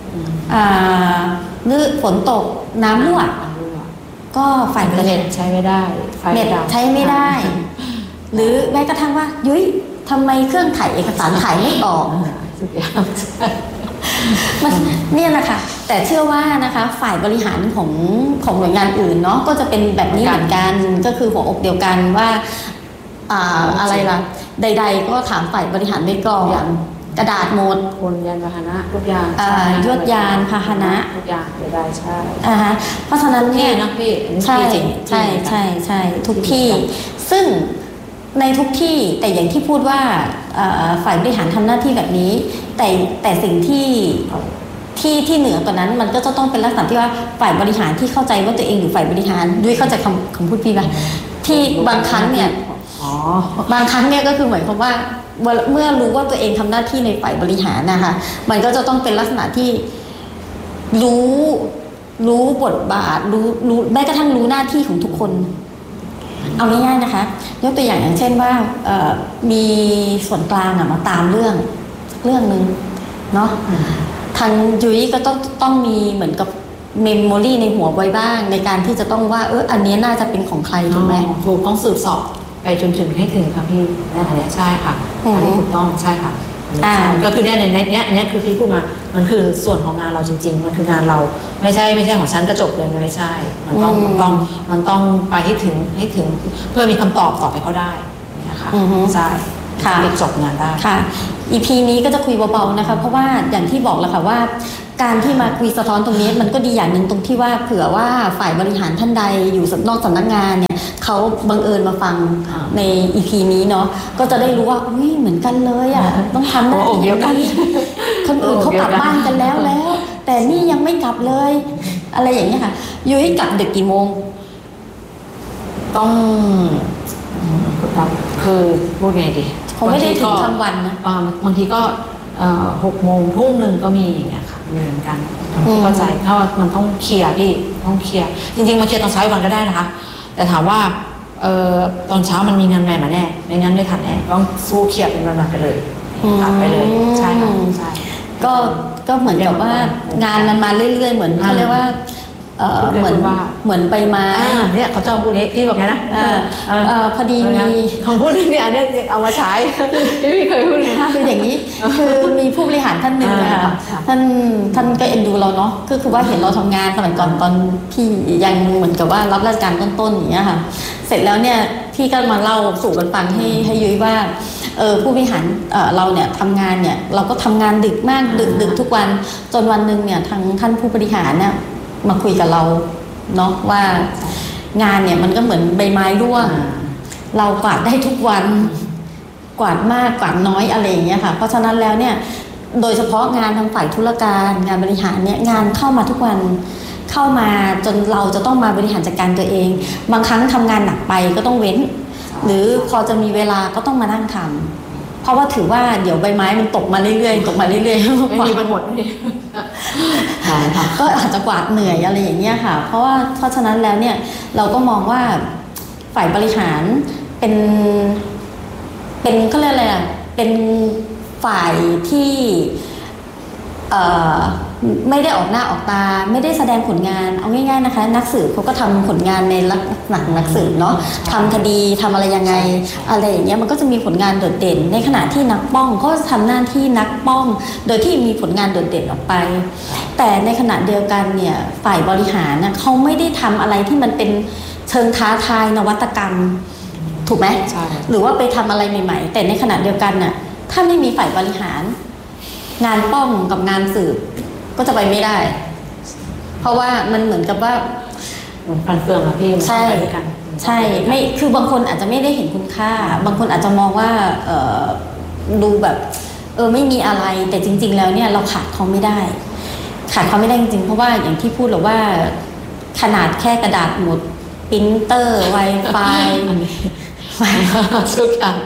หรือฝนตกน้ำรั่วก็ฝ่ายบริหารใช้ไม่ได้เน็ตใช้ไม่ได้หรือแม้กระทั่งว่ายุ้ยทำไมเครื่องถ่ายเอกสารถ่ายไม่ออกมันเนี่ยนะคะแต่เชื่อว่านะคะฝ่ายบริหารของของหน่วยงานอื่นเนาะก็จะเป็นแบบนี้เหมือนกันก็คือหัวอกเดียวกันว่าอ่าอะไรล่ะใดๆก็ถามฝ่ายบริหารไว้ก่อนกระดาษหมดคนยานพาหนะทุกอย่างยวดยานพาหนะทุกอย่างได้ใช่อ่าฮะเพราะฉะนั้นเนี่ยนะพี่ใช่ใช่ใช่ใช่ทุกที่ซึ่งในทุกที่แต่อย่างที่พูดว่าฝ่ายบริหารทำหน้าที่แบบนี้แต่แต่สิ่งที่ที่ที่เหนือกว่านั้นมันก็จะต้องเป็นลักษณะที่ว่าฝ่ายบริหารที่เข้าใจว่าตัวเองอยู่ฝ่ายบริหารด้วยเข้าใจคำคำพูดพี่ป่ะที่บางครั้งเนี่ยบางครั้งเนี่ยก็คือหมายความว่าเมื่อรู้ว่าตัวเองทำหน้าที่ในฝ่ายบริหารนะคะมันก็จะต้องเป็นลักษณะที่รู้รู้บทบาทรู้รู้แม้กระทั่งรู้หน้าที่ของทุกคนเอาง่ายๆนะคะยกตัวอย่างอย่างเช่นว่ามีส่วนกลางอะมาตามเรื่องเรื่องนึงเนาะทางยุ้ยก็ต้องต้องมีเหมือนกับเมมโมรี่ในหัวไว้บ้างในการที่จะต้องว่าเอออันนี้น่าจะเป็นของใครถูกไหมถูกต้องสืบสอบไปจนถึงให้ถึงค่ะพี่นี่ใช่ค่ะอันนี้ถูกต้องใช่ค่ะก็คือเนี่ยในเนี้ยเนี้ยคือพี่พูดมามันคือส่วนของงานเราจริงๆมันคืองานเราไม่ใช่ไม่ใช่ของฉันก็จบเลยไม่ใช่มันต้องมันต้องมันต้องไปให้ถึงให้ถึงเพื่อมีคำตอบตอบไปเขาได้นะคะใช่ค่ะจบงานได้ค่ะ อี พี นี้ก็จะคุยเบาๆนะคะเพราะว่าอย่างที่บอกแล้วค่ะว่าการที่มาคุยสะท้อนตรงนี้มันก็ดีอย่างหนึ่งตรงที่ว่าเผื่อว่าฝ่ายบริหารท่านใดอยู่นอกสำนักงานเนี่ยเขาบังเอิญมาฟังใน อี พี นี้เนาะก็จะได้รู้ว่าอุ้ยเหมือนกันเลยอ่ะต้องทำหน้าที่อย่างนี้คนอื่นเขากลับบ้านกันแล้วแล้วแต่นี่ยังไม่กลับเลยอะไรอย่างเงี้ยค่ะยุ้ยกลับดึกกี่โมงต้องคือพูดไงดีคงไม่ได้ถึงทั้งวันนะบางทีก็หกโมงทุ่มหนึ่งก็มีอย่างเงี้ยค่ะเหมือนกันเข้าใจเพราะมันต้องเคลียร์พี่ต้องเคลียร์จริงๆมาเคลียร์ตอนเช้าวันก็ได้นะคะแต่ถามว่าเอ่อตอนเช้ามันมีงานใหม่มาแน่ไม่งั้นไม่ทันแน่ต้องสู้เคลียร์เป็นวันๆไปเลยตัดไปเลยใช่ค่ะใช่ก็ก็เหมือนกับว่างานมันมาเรื่อยๆเหมือนเขาเรียกว่าเออเหมือนว่าเหมือนใบไม้เนี่ยเขาจะพูดนี้พี่บอกไงนะพอดีมีเขาพูดนี่อันนี้เอามาใช้พี่ไม่เคยพูดเลยนะคืออย่างนี้คือมีผู้บริหารท่านหนึ่งนะคะท่านท่านก็เอ็นดูเราเนาะก็คือว่าเห็นเราทำงานสมัยก่อนตอนพี่ยังเหมือนกับว่ารับราชการต้นๆอย่างเงี้ยค่ะเสร็จแล้วเนี่ยพี่ก็มาเล่าสู่กันฟังให้ให้ยุ้ยว่าเออผู้บริหารเออเราเนี่ยทำงานเนี่ยเราก็ทำงานดึกมากดึกดึกทุกวันจนวันหนึ่งเนี่ยทางท่านผู้บริหารเนี่ยมาคุยกับเราเนาะว่างานเนี่ยมันก็เหมือนใบไม้ร่วงเรากวาดได้ทุกวันกวาดมากกวาดน้อยอะไรอย่างเงี้ยค่ะเพราะฉะนั้นแล้วเนี่ยโดยเฉพาะงานทางฝ่ายธุรการงานบริหารเนี่ยงานเข้ามาทุกวันเข้ามาจนเราจะต้องมาบริหารจัดการตัวเองบางครั้งทำงานหนักไปก็ต้องเว้นหรือพอจะมีเวลาก็ต้องมานั่งทำเพราะว่าถือว่าเดี๋ยวใบไม้มันตกมาเรื่อยๆตกมาเรื่อยๆไม่มีมันหมดก็อาจจะกวาดเหนื่อยอะไรอย่างเงี้ยค่ะเพราะว่าเพราะฉะนั้นแล้วเนี่ยเราก็มองว่าฝ่ายบริหารเป็นเป็นก็เรียกอะไรอ่ะเป็นฝ่ายที่เอ่อไม่ได้ออกหน้าออกตาไม่ได้แสดงผลงานเอาง่ายๆนะคะนักสืบเขาก็ทำผลงานในลักษณะนักสืบเนาะทำคดีทำอะไรยังไงอะไรอย่างเงี้ยมันก็จะมีผลงานโดดเด่นในขณะที่นักป้องก็ทำหน้าที่นักป้องโดยที่มีผลงานโดดเด่นออกไปแต่ในขณะเดียวกันเนี่ยฝ่ายบริหารนะเขาไม่ได้ทำอะไรที่มันเป็นเชิงท้าทายนวัตกรรมถูกไหมใช่หรือว่าไปทำอะไรใหม่ๆแต่ในขณะเดียวกันน่ะถ้าไม่มีฝ่ายบริหารงานป้องกับงานสืบก็จะไปไม่ได้เพราะว่ามันเหมือนกับว่าเหมือนฟันเฟืองอะพี่ใช่ใช่ไม่คือบางคนอาจจะไม่ได้เห็นคุณค่าบางคนอาจจะมองว่าเออดูแบบเออไม่มีอะไรแต่จริงๆแล้วเนี่ยเราขาดเขาไม่ได้ขาดเขาไม่ได้จริงๆเพราะว่าอย่างที่พูดหรือว่าขนาดแค่กระดาษหมดปรินเตอร์ Wi-Fi ทุกอย่าง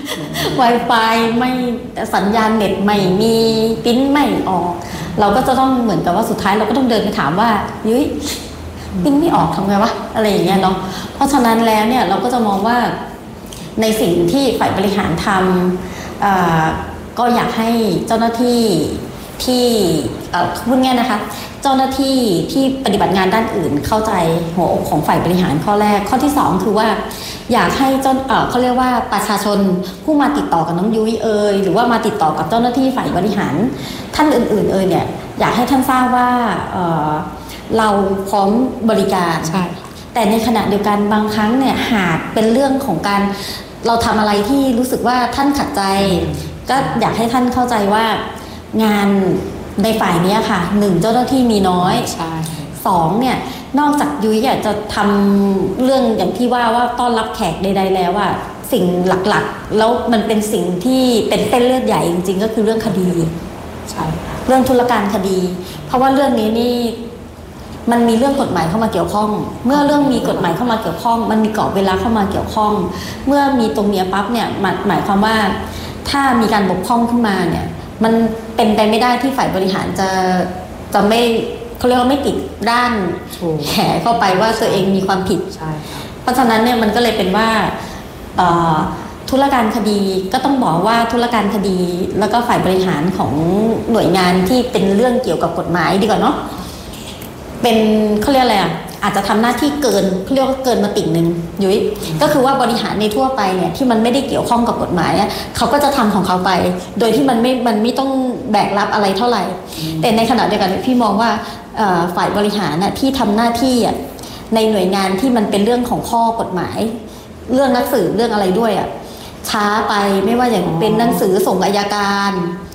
Wi-Fi ไม่สัญญาณเน็ตไม่มีปริ้นไม่ออกเราก็จะต้องเหมือนกับว่าสุดท้ายเราก็ต้องเดินไปถามว่ายุ้ยปริ้นไม่ออกทำไงวะอะไรอย่างเงี้ยเนาะเพราะฉะนั้นแล้วเนี่ยเราก็จะมองว่าในสิ่งที่ฝ่ายบริหารทำก็อยากให้เจ้าหน้าที่ที่พูดง่ายนะคะเจ้าหน้าที่ที่ปฏิบัติงานด้านอื่นเข้าใจหัวอกของฝ่ายบริหารข้อแรกข้อที่สองคือว่าอยากให้เจ้าเอ่อเขาเรียกว่าประชาชนผู้มาติดต่อกับน้องยุ้ยเอ่ยหรือว่ามาติดต่อกับเจ้าหน้าที่ฝ่ายบริหารท่านอื่นๆเอ่ยเนี่ยอยากให้ท่านทราบว่าเอ่อเราพร้อมบริการใช่แต่ในขณะเดียวกันบางครั้งเนี่ยหากเป็นเรื่องของการเราทำอะไรที่รู้สึกว่าท่านขัดใจก็อยากให้ท่านเข้าใจว่างานในฝ่ายนี้ค่ะหนึ่งเจ้าหน้าที่มีน้อยสองเนี่ยนอกจากยุ้ยอยากจะทำเรื่องอย่างที่ว่าว่าต้อนรับแขกใดๆแล้วว่าสิ่งหลักๆแล้วมันเป็นสิ่งที่เป็นเส้นเลือดใหญ่จริงๆก็คือเรื่องคดีใช่เรื่องธุรการคดีเพราะว่าเรื่องนี้นี่มันมีเรื่องกฎหมายเข้ามาเกี่ยวข้องเมื่อเรื่องมีกฎหมายเข้ามาเกี่ยวข้องมันมีกรอบเวลาเข้ามาเกี่ยวข้องเมื่อมีตรงนี้ปั๊บเนี่ยหมายความว่าถ้ามีการบกพร่องขึ้นมาเนี่ยมันเป็นไปไม่ได้ที่ฝ่ายบริหารจะจะไม่เขาเรียกว่าไม่ติดด้านแหเข้าไปว่าตัวเองมีความผิดเพราะฉะนั้นเนี่ยมันก็เลยเป็นว่าธุรการคดีก็ต้องบอกว่าธุรการคดีแล้วก็ฝ่ายบริหารของหน่วยงานที่เป็นเรื่องเกี่ยวกับกฎหมายดีกว่าเนาะเป็นเขาเรียกอะไรอ่ะอาจจะทำหน้าที่เกินเขาเรียกว่าเกินมาติ่งหนึ่งยุ้ยก็คือว่าบริหารในทั่วไปเนี่ยที่มันไม่ได้เกี่ยวข้องกับกฎหมายเขาก็จะทำของเขาไปโดยที่มันไม่มันไม่ต้องแบกรับอะไรเท่าไหร่แต่ในขณะเดียวกันพี่มองว่าฝ่ายบริหารน่ะที่ทำหน้าที่ในหน่วยงานที่มันเป็นเรื่องของข้อกฎหมายเรื่องนักสืบเรื่องอะไรด้วยอ่ะช้าไปไม่ว่าอย่างเป็นหนังสือส่งอัยการ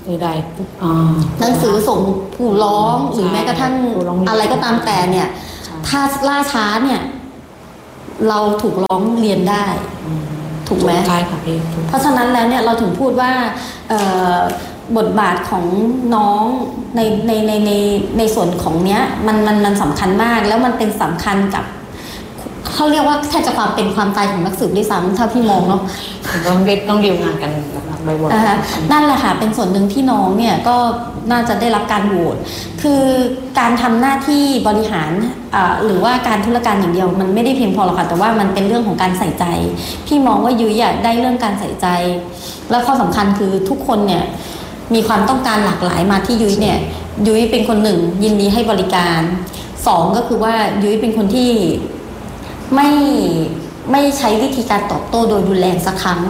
ใดอ่าหนังสือส่งผู้ร้องหรือแม้กระทั่งอะไรก็ตามแต่เนี่ยถ้าล่าช้าเนี่ยเราถูกร้องเรียนได้ถูกไหมใช่ค่ะพี่เพราะฉะนั้นแล้วเนี่ยเราถึงพูดว่าบทบาทของน้องในในในในในส่วนของเนี้ยมันมันมันสำคัญมากแล้วมันเป็นสำคัญกับเขาเรียกว่าแค่จะความเป็นความตายของนักสืบด้วยซ้ำถ้าพี่มองเนาะต้องเด็กต้องดีลงานกันบ่อยๆนั่นแหละค่ะเป็นส่วนหนึ่งที่น้องเนี่ยก็น่าจะได้รับการโหวตคือการทำหน้าที่บริหารหรือว่าการธุรการอย่างเดียวมันไม่ได้เพียงพอหรอกค่ะแต่ว่ามันเป็นเรื่องของการใส่ใจพี่มองว่ายุ้ยได้เรื่องการใส่ใจและข้อสำคัญคือทุกคนเนี่ยมีความต้องการหลากหลายมาที่ยุ้ยเนี่ยยุ้ยเป็นคนหนึ่งยินดีให้บริการสองก็คือว่ายุ้ยเป็นคนที่ไม่ไม่ใช้วิธีการตอบโต้โดยรุนแรงสักครั้ง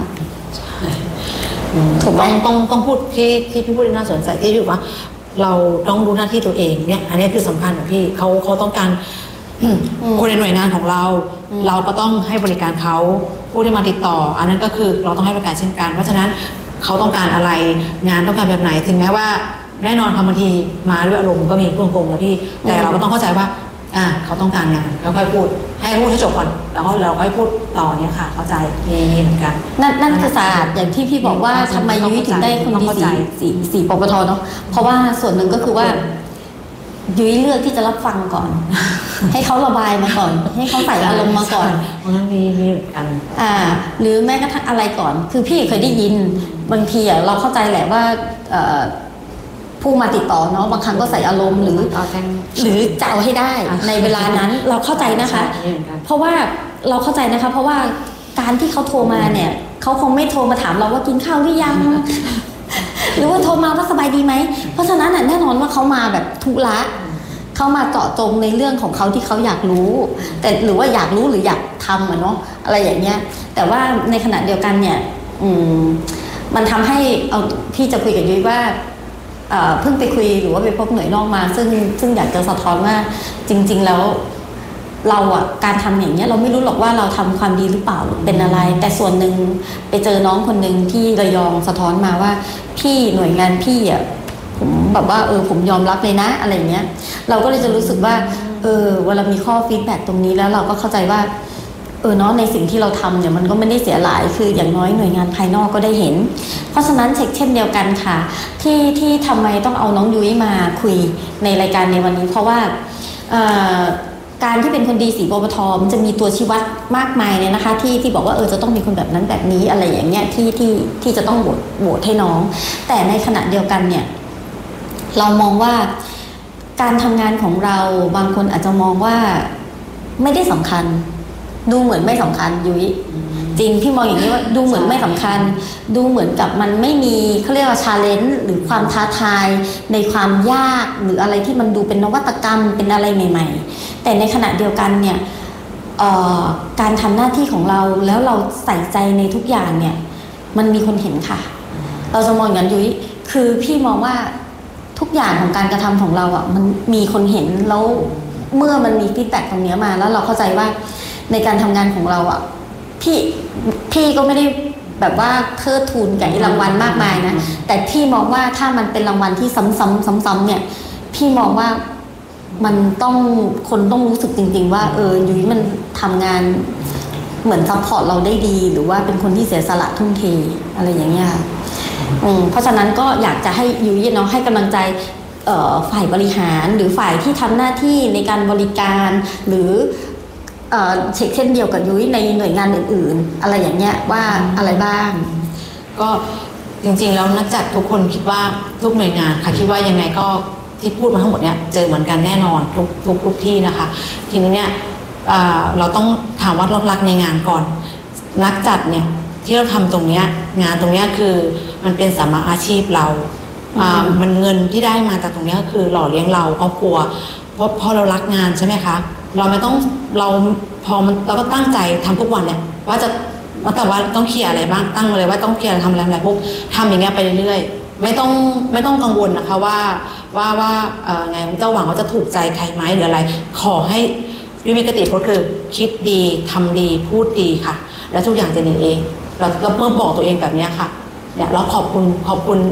ถูกต้องต้องต้องพูดที่ที่พี่พูดน่าสนใจที่อยู่ว่าเราต้องรู้หน้าที่ตัวเองเนี่ยอันนี้คือสำคัญของพี่เขาเขาต้องการคนในหน่วยงานของเราเราก็ต้องให้บริการเขาผู้ที่มาติดต่ออันนั้นก็คือเราต้องให้บริการเช่นกันเพราะฉะนั้นเขาต้องการอะไรงานต้องการแบบไหนถึงแม้ว่าแน่นอนค่ะบางทีมาด้วยอารมณ์ก็มีพวงโกงนะพี่แต่เราก็ต้องเข้าใจว่าอ่าเขาต้องการงานแล้วค่อยพูดให้พูดให้จบก่อนแล้วก็เราค่อยพูดต่อเนี่ยค่ะเข้าใจนี่เหมือนกันนั่นนั่นคือศาสตร์อย่างที่พี่บอกว่าทำไมยุ้ยถึงได้คนดีสี่สี่สี่ปปทเนาะเพราะว่าส่วนหนึ่งก็คือว่ายุ้ยเลือกที่จะรับฟังก่อน ให้เขาระบายมาก่อนให้เขาใส่อารมณ์มาก่อนมันมีมีเหมือนกันอ่าหรือแม้กระทั่งอะไรก่อนคือพี่เคยได้ยินบางทีอ่ะเราเข้าใจแหละว่าผู้มาติดต่อเนาะบางครั้งก็ใส่อารมณ์หรือหรือจะเอาให้ได้ในเวลานั้นเราเข้าใจนะคะเพราะว่าเราเข้าใจนะคะเพราะว่าการที่เขาโทรมาเนี่ยเขาคงไม่โทรมาถามเราว่ากินข้าวหรือยังหรือว่าโทรมาว่าสบายดีไหมเพราะฉะนั้นแน่นอนว่าเขามาแบบทุระเขามาเจาะจงในเรื่องของเขาที่เขาอยากรู้แต่หรือว่าอยากรู้หรืออยากทำอะเนาะอะไรอย่างเงี้ยแต่ว่าในขณะเดียวกันเนี่ยอืมมันทำให้เอาพี่จะคุยกับยุ้ยว่าเพิ่งไปคุยหรือว่าไปพบหน่วยนอกมาซึ่งซึ่งอยากจะสะท้อนว่าจริงๆแล้วเราอ่ะการทำอย่างเงี้ยเราไม่รู้หรอกว่าเราทำความดีหรือเปล่าเป็นอะไรแต่ส่วนหนึ่งไปเจอน้องคนหนึ่งที่ระยองสะท้อนมาว่าพี่หน่วยงานพี่อ่ะผมแบบว่าเออผมยอมรับเลยนะอะไรเงี้ยเราก็เลยจะรู้สึกว่าเออเวลามีข้อฟีดแบ็กตรงนี้แล้วเราก็เข้าใจว่าเออเนาะในสิ่งที่เราทำเนี่ยมันก็ไม่ได้เสียหลายคืออย่างน้อยหน่วยงานภายนอกก็ได้เห็นเพราะฉะนั้นเช็คเช่นเดียวกันค่ะที่ที่ทำไมต้องเอาน้องยุ้ยมาคุยในรายการในวันนี้เพราะว่าการที่เป็นคนดีสีปปทมันจะมีตัวชี้วัดมากมายเลยนะคะที่ที่บอกว่าเออจะต้องมีคนแบบนั้นแบบนี้อะไรอย่างเงี้ยที่ที่ที่จะต้องโหวตโหวตให้น้องแต่ในขณะเดียวกันเนี่ยเรามองว่าการทำงานของเราบางคนอาจจะมองว่าไม่ได้สำคัญดูเหมือนไม่สำคัญยุ้ยจริงพี่มองอย่างนี้ว่าดูเหมือนไม่สำคัญดูเหมือนกับมันไม่มีเขาเรียกว่าชาเลนจ์หรือความท้าทายในความยากหรืออะไรที่มันดูเป็นนวัตกรรมเป็นอะไรใหม่ๆแต่ในขณะเดียวกันเนี่ยการทำหน้าที่ของเราแล้วเราใส่ใจในทุกอย่างเนี่ยมันมีคนเห็นค่ะเราจะมองอย่างนั้นยุ้ยคือพี่มองว่าทุกอย่างของการกระทำของเราอ่ะมันมีคนเห็นแล้วเมื่อมันมีฟีดแบ็กตรงนี้มาแล้วเราเข้าใจว่าในการทำงานของเราอ่ะพี่พี่ก็ไม่ได้แบบว่าเทิดทูนกับรางวัลมากมายนะแต่พี่มองว่าถ้ามันเป็นรางวัลที่ซ้ำๆซ้ำๆเนี่ยพี่มองว่ามันต้องคนต้องรู้สึกจริงๆว่าเออยุ้ยมันทำงานเหมือนซัพพอร์ตเราได้ดีหรือว่าเป็นคนที่เสียสละทุ่มเทอะไรอย่างเงี้ยเพราะฉะนั้นก็อยากจะให้ยุ้ยเนาะให้กำลังใจฝ่ายบริหารหรือฝ่ายที่ทำหน้าที่ในการบริการหรือเช็คเช่นเดียวกับยุ้ยในหน่วยงานอื่นๆอะไรอย่างเงี้ยว่าอะไรบ้างก็จริงๆแล้วนักจัดทุกคนคิดว่าทุกหน่วยงานค่ะคิดว่ายังไงก็ที่พูดมาทั้งหมดเนี่ยเจอเหมือนกันแน่นอนทุกทุกทุกที่นะคะทีนี้เนี่ยเราต้องถามว่าเรารักในงานก่อนนักจัดเนี่ยที่เราทำตรงเนี้ยงานตรงเนี้ยคือมันเป็นสามาอาชีพเรามันเงินที่ได้มาจากตรงนี้ก็คือหล่อเลี้ยงเราครอบครัวเพราะพอเรารักงานใช่ไหมคะเราไม่ต้องเราพอมันเราก็ตั้งใจทำทุกวันเนี่ยว่าจะว่าแต่ว่าต้องเคลียร์อะไรบ้างตั้งมาเลยว่าต้องเคลียร์ทำอะไรอะไรพวกทำอย่างเงี้ยไปเรื่อยๆไม่ต้องไม่ต้องกังวลนะคะว่าว่าว่าเอ่อไงเจ้าหวังว่าจะถูกใจใครไหมหรืออะไรขอให้วิมิกติก็คือคิดดีทำดีพูดดีค่ะแล้วทุกอย่างจะดีเองเราเราเมื่อบอกตัวเองแบบนี้ค่ะเนี่ยเราขอบคุณขอบคุณ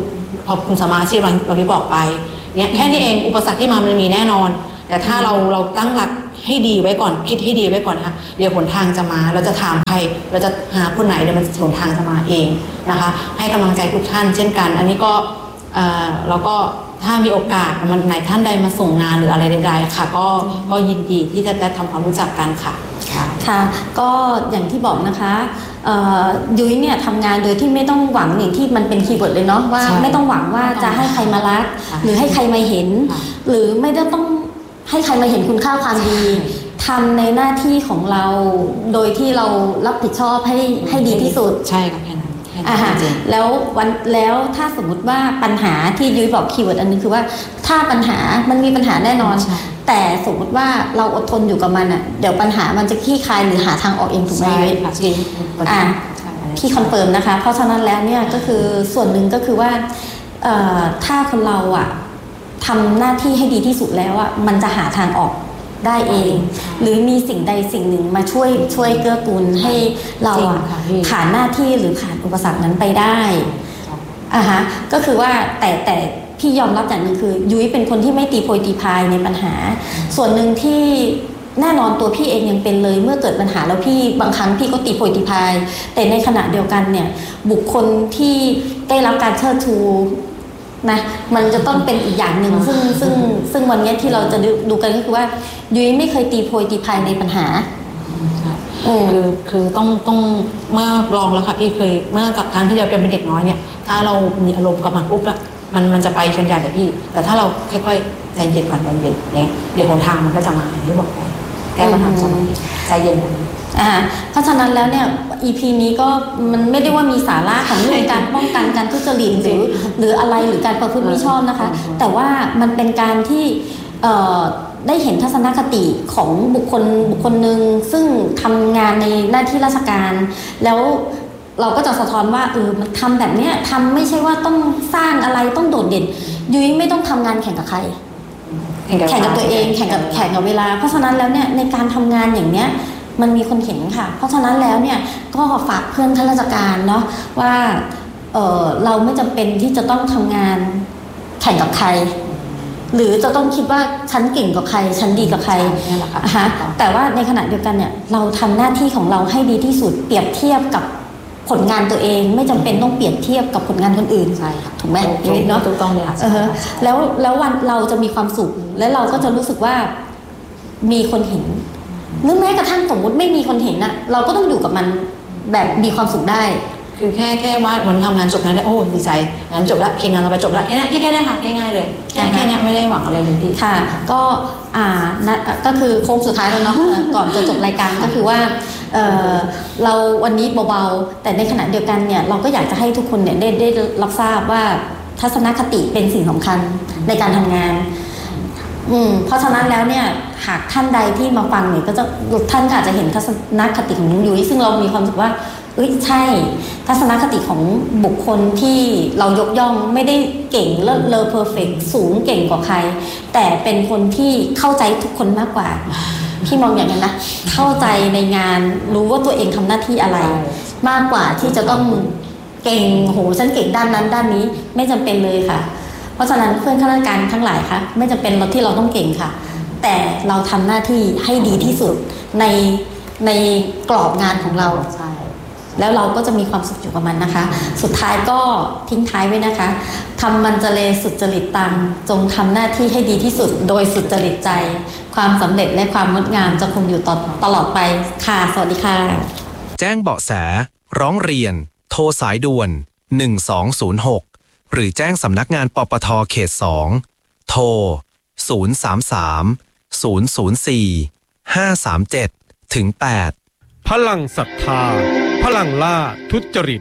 พอคุณสมาอาชีพเราที่บอกไปเนี่ยแค่นี้เองอุปสรรคที่มามันมีแน่นอนแต่ถ้าเราเราตั้งหลักให้ดีไว้ก่อนคิดให้ดีไว้ก่อนค่ะเดี๋ยวหนทางจะมาเราจะถามใครเราจะหาคนไหนเดี๋ยวมันหนทางจะมาเองนะคะให้กำลังใจทุกท่านเช่นกันอันนี้ก็เราก็ถ้ามีโอกาสมันไหนท่านใดมาส่งงานหรืออะไรใดๆค่ะก็ก็ยินดีที่จะได้ทำความรู้จักกันค่ะค่ะก็อย่างที่บอกนะคะยุ้ยเนี่ยทำงานโดยที่ไม่ต้องหวังอย่างที่มันเป็นคีย์เวิร์ดเลยเนาะว่าไม่ต้องหวังว่าจะให้ใครมารักหรือให้ใครมาเห็นหรือไม่ได้ต้องให้ใครมาเห็นคุณค่าความดีทำในหน้าที่ของเราโดยที่เรารับผิดชอบให้ให้ดีที่สุดใช่ค่ะแค่นั้นอ่าแล้ววันแล้วถ้าสมมุติว่าปัญหาที่ยุ้ยบอกคีย์เวิร์ดอันนึงคือว่าถ้าปัญหามันมีปัญหาแน่นอนแต่สมมติว่าเราอดทนอยู่กับมันอ่ะเดี๋ยวปัญหามันจะคลี่คลายหรือหาทางออกเองถูกไหมยุ้ยอ่าที่คอนเฟิร์มนะคะเพราะฉะนั้นแล้วเนี่ยก็คือส่วนหนึ่งก็คือว่าถ้าคนเราอ่ะทำหน้าที่ให้ดีที่สุดแล้วอ่ะมันจะหาทางออกได้เองหรือมีสิ่งใดสิ่งหนึ่งมาช่วยช่วยเกื้อกูลให้เราผ่านหน้าที่หรือผ่านอุปสรรคนั้นไปได้อ่ะฮะก็คือว่าแต่แต่พี่ยอมรับอย่างหนึ่งคือยุ้ยเป็นคนที่ไม่ตีโพยตีพายในปัญหาส่วนหนึ่งที่แน่นอนตัวพี่เองยังเป็นเลยเมื่อเกิดปัญหาแล้วพี่บางครั้งพี่ก็ตีโพยตีพายแต่ในขณะเดียวกันเนี่ยบุคคลที่ได้รับการเชิดชูนะมันจะต้องเป็นอีกอย่างหนึ่งซึ่งซึ่งซึ่งวันนี้ที่เราจะดูกันก็คือว่ายุ้ยไม่เคยตีโพยตีพายในปัญหาคือคือต้องต้องเมื่อลองแล้วค่ะพี่เคยเมื่อกับครั้งที่เราเป็นเด็กน้อยเนี่ยถ้าเรามีอารมณ์กับมันปุ๊บอะมันมันจะไปจนใหญ่แต่พี่แต่ถ้าเราค่อยๆใจเย็นก่อนใจเย็นเนี่ยเดี๋ยวหนทางมันก็จะมาที่บอกไปแก้ปัญหาใจเย็นอ่าเพราะฉะนั้นแล้วเนี่ย อี พี นี้ก็มันไม่ได้ว่ามีสาระของเรื่องการป้องกันการทุจริตหรือหรืออะไรหรือการประพฤติมิชอบนะคะแต่ว่ามันเป็นการที่ได้เห็นทัศนคติของบุคคลบุคคลหนึ่งซึ่งทำงานในหน้าที่ราชการแล้วเราก็จะสะท้อนว่าเออมันทำแบบเนี้ยทำไม่ใช่ว่าต้องสร้างอะไรต้องโดดเด่นยุ้ยไม่ต้องทำงานแข่งกับใครแข่งกับตัวเองแข่งกับแข่งกับเวลาเพราะฉะนั้นแล้วเนี่ยในการทำงานอย่างเนี้ยมันมีคนเห็นค่ะเพราะฉะนั้นแล้วเนี่ยก็ฝากเพื่อนข้าราชการเนาะว่า เ, เราไม่จำเป็นที่จะต้องทำงานแข่งกับใครหรือจะต้องคิดว่าฉันเก่งกว่าใครฉันดีกว่าใครนะคะแต่ว่าในขณะเดียวกันเนี่ยเราทำหน้าที่ของเราให้ดีที่สุดเปรียบเทียบกับผลงานตัวเองไม่จำเป็นต้องเปรียบเทียบกับผลงานคนอื่นใช่ถูกไหมเนาะถูกต้องเลยค่ะแล้วแล้ววันเราจะมีความสุขและเราก็จะรู้สึกว่ามีคนเห็นหรือแม้กระทั่งสมมติไม่มีคนเห็นอะเราก็ต้องอยู่กับมันแบบมีความสุขได้คือแค่แค่ว่ามันทำงานจบนั้นได้โอ้ดีใจงานจบแล้วเคลียร์งานเราไปจบแล้วแค่แค่แค่ได้ค่ะง่ายๆเลยแค่แค่นี้ไม่ได้หวังอะไรเลยพี่ค่ะก็อ่านะก็คือโค้งสุดท้ายแล้วเนาะก่อนจะจบรายการก็คือว่าเออเราวันนี้เบาๆแต่ในขณะเดียวกันเนี่ยเราก็อยากจะให้ทุกคนเนี่ยได้ได้รับทราบว่าทัศนคติเป็นสิ่งสำคัญในการทำงานอืมเพราะฉะนั้นแล้วเนี่ยหากท่านใดที่มาฟังเนี่ยก็จะท่านอาจจะเห็นทัศนคติของน้องยุ้ยซึ่งเรามีความรู้สึกว่าเอ้ยใช่ทัศนคติของบุคคลที่เรายกย่องไม่ได้เก่งเลิศเลอเพอร์เฟกต์สูงเก่งกว่าใครแต่เป็นคนที่เข้าใจทุกคนมากกว่าพี่มองอย่างนั้นนะเข้าใจในงานรู้ว่าตัวเองทำหน้าที่อะไรมากกว่าที่จะต้องเก่งโหฉันเก่งด้านนั้นด้านนี้ไม่จำเป็นเลยค่ะเพราะฉะนั้นเพื่อนข้าราชการทั้งหลายค่ะไม่จำเป็นเราที่เราต้องเก่งค่ะแต่เราทำหน้าที่ให้ดีที่สุดในในกรอบงานของเราใช่แล้วเราก็จะมีความสุขอยู่กับมันนะคะสุดท้ายก็ทิ้งท้ายไว้นะคะทำมันจะเลสุดจริตตังจงทำหน้าที่ให้ดีที่สุดโดยสุดจริตใจความสำเร็จและความงดงามจะคงอยู่ตลอดไปค่ะสวัสดีค่ะแจ้งเบาะแสร้องเรียนโทรสายด่วนหนึ่งสองศูนย์หกหรือแจ้งสำนักงานปปทเขตสองโทรศูนย์ สาม สาม ศูนย์ ศูนย์ สี่ ห้า สาม เจ็ด ถึง แปดพลังศรัทธาพลังล่าทุจริต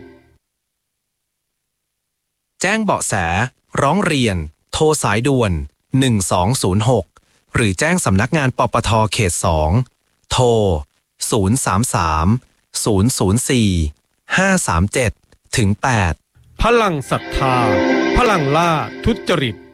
แจ้งเบาะแสร้องเรียนโทรสายด่วนหนึ่งสองศูนย์หกหรือแจ้งสำนักงานปปทเขตสองโทรศูนย์ สาม สาม ศูนย์ ศูนย์ สี่ ห้า สาม เจ็ด ถึง แปดพลังศรัทธาพลังล่าทุจริต